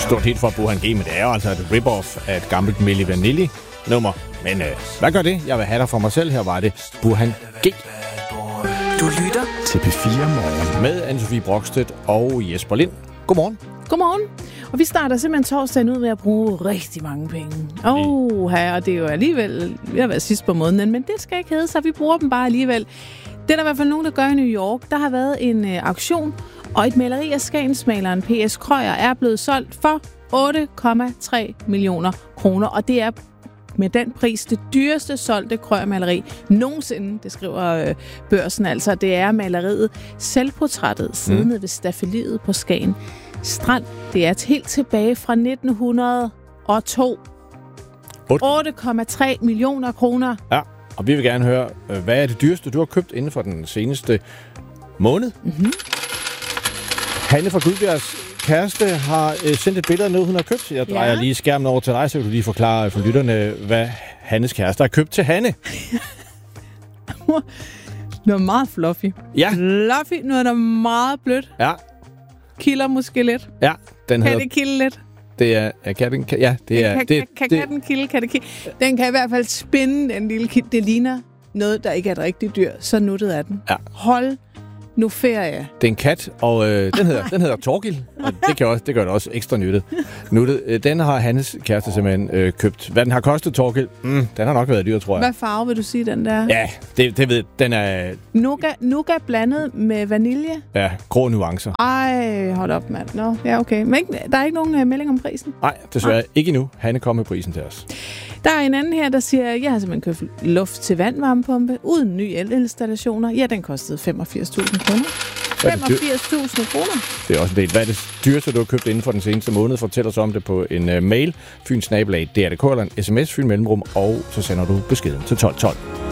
stort hit for Burhan G, men det er jo altså et rip-off af et gammelt Milli Vanilli-nummer. Men hvad gør det? Jeg vil have dig for mig selv. Her var det Burhan G. Du lytter til P4 Morgen med Anne-Sophie Brokstedt og Jesper Lind. Godmorgen. Godmorgen. Og vi starter simpelthen torsdagen ud ved at bruge rigtig mange penge. Og det er jo alligevel ved at være sidst på måneden, men det skal ikke hedde, så vi bruger dem bare alligevel. Det er der i hvert fald nogen, der gør i New York. Der har været en auktion, og et maleri af skagensmaleren P.S. Krøyer er blevet solgt for 8,3 millioner kroner, og det er med den pris det dyreste solgte Krøyer-maleri nogensinde, det skriver Børsen. Altså, det er maleriet Selvportrættet siddende ved staffeliet på Skagen Strand. Det er helt tilbage fra 1902. 8,3 millioner kroner. Ja, og vi vil gerne høre, hvad er det dyreste, du har købt inden for den seneste måned? Mm-hmm. Hanne fra Gudbjergs kæreste har sendt et billede af noget, hun har købt. Jeg drejer lige skærmen over til dig, så kan du lige forklare for lytterne, hvad Hannes kæreste har købt til Hanne. Noget meget fluffy. Ja. Fluffy, noget der er meget blødt. Ja. Kilder måske lidt. Ja, den kan det kilde lidt? Det er katten. Ja, det er kan katten kilde? Kan det kilde? Den kan i hvert fald spinde den lille kilde. Det ligner noget, der ikke er et rigtigt dyr. Så nuttet er den. Ja. Hold nu ferie. Det er en kat, og den hedder Torgild, og det gør det også ekstra nuttet. Den har Hannes kæreste simpelthen købt. Hvad den har kostet, Torgild? Den har nok været dyr, tror jeg. Hvad farve vil du sige, den der? Ja, det ved den er... Nougat blandet med vanilje? Ja, grå nuancer. Ej, hold op, mand. Nå, ja, okay. Men der er ikke nogen melding om prisen? Nej, desværre ikke endnu. Hanne kom med prisen til os. Der er en anden her, der siger, jeg har simpelthen købt luft til vandvarmepumpe uden nye elinstallationer. Ja, den kostede 85.000 kroner. 85.000 kroner. Det er også en del. Hvad er det dyreste, du har købt inden for den seneste måned? Fortæl os om det på en mail. Fynsnabelag.dr.dk eller en sms, Fyn Mellemrum, og så sender du beskeden til 1212.